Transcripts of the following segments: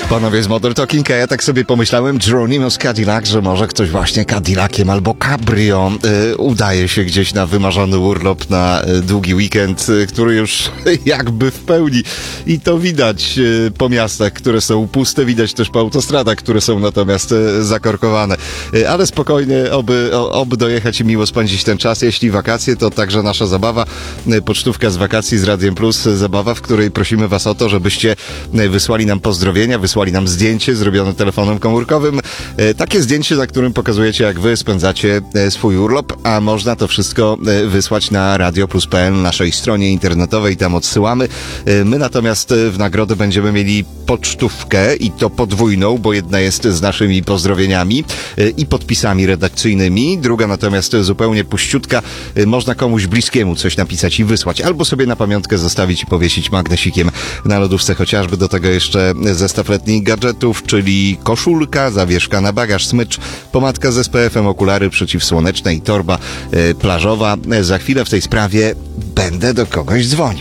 Panowie z Modern Talking, a ja tak sobie pomyślałem, Geronimo z Cadillac, że może ktoś właśnie Cadillaciem albo Cabrio udaje się gdzieś na wymarzony urlop na długi weekend, który już jakby w pełni. I to widać po miastach, które są puste, widać też po autostradach, które są natomiast zakorkowane. Ale spokojnie, oby dojechać i miło spędzić ten czas. Jeśli wakacje, to także nasza zabawa, pocztówka z wakacji z Radiem Plus, zabawa, w której prosimy was o to, żebyście wysłali nam pozdrowienia, wysłali nam zdjęcie zrobione telefonem komórkowym. Takie zdjęcie, na którym pokazujecie, jak wy spędzacie swój urlop, a można to wszystko wysłać na radioplus.pl, naszej stronie internetowej, tam odsyłamy. My natomiast w nagrodę będziemy mieli pocztówkę i to podwójną, bo jedna jest z naszymi pozdrowieniami i podpisami redakcyjnymi, druga natomiast zupełnie puściutka. Można komuś bliskiemu coś napisać i wysłać, albo sobie na pamiątkę zostawić i powiesić magnesikiem na lodówce chociażby. Do tego jeszcze zestaw letnich gadżetów, czyli koszulka, zawieszka na bagaż, smycz, pomadka z SPF-em, okulary przeciwsłoneczne i torba plażowa. Za chwilę w tej sprawie będę do kogoś dzwonił.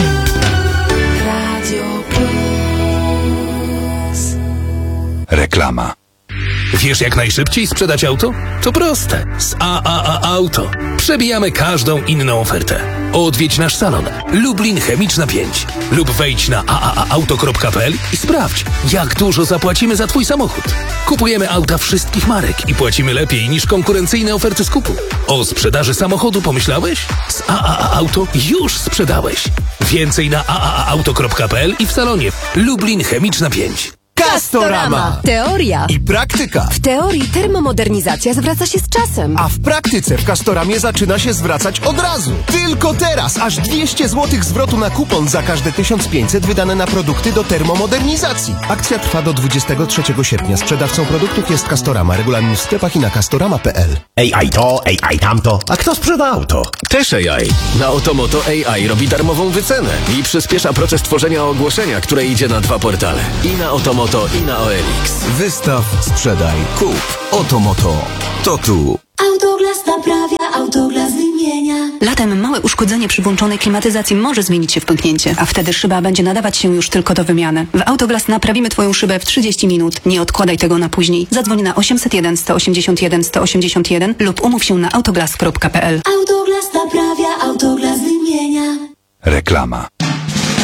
Reklama. Wiesz, jak najszybciej sprzedać auto? To proste. Z AAA Auto. Przebijamy każdą inną ofertę. Odwiedź nasz salon Lublin Chemiczna 5 lub wejdź na aaauto.pl i sprawdź, jak dużo zapłacimy za twój samochód. Kupujemy auta wszystkich marek i płacimy lepiej niż konkurencyjne oferty skupu. O sprzedaży samochodu pomyślałeś? Z AAA Auto już sprzedałeś. Więcej na aaauto.pl i w salonie Lublin Chemiczna 5. Castorama. Teoria I praktyka. W teorii termomodernizacja zwraca się z czasem. A w praktyce w Castoramie zaczyna się zwracać od razu. Tylko teraz aż 200 zł zwrotu na kupon za każde 1500 wydane na produkty do termomodernizacji. Akcja trwa do 23 sierpnia. Sprzedawcą produktów jest Castorama. Regulamin w sklepach i na castorama.pl. AI to, AI tamto. A kto sprzeda auto? Też AI. Na Otomoto AI robi darmową wycenę i przyspiesza proces tworzenia ogłoszenia, które idzie na 2 portale. I na Otomoto, i na OLX. Wystaw, sprzedaj, kup. Otomoto. To tu. Autoglas naprawia, Autoglas wymienia. Latem małe uszkodzenie przy włączonej klimatyzacji może zmienić się w pęknięcie, a wtedy szyba będzie nadawać się już tylko do wymiany. W Autoglas naprawimy twoją szybę w 30 minut. Nie odkładaj tego na później. Zadzwoń na 801 181 181 lub umów się na autoglas.pl. Autoglas naprawia, Autoglas wymienia. Reklama.